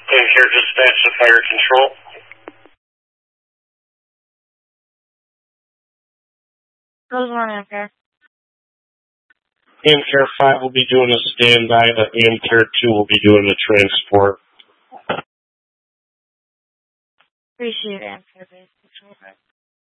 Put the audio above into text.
Here, dispatch to fire control. Close 1, Amcare. Amcare 5 will be doing a standby. The Amcare 2 will be doing the transport. Appreciate it, Amcare base.